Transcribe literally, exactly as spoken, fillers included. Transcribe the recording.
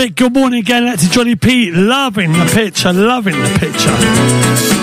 big good morning again out to Johnny P. Loving the picture, loving the picture.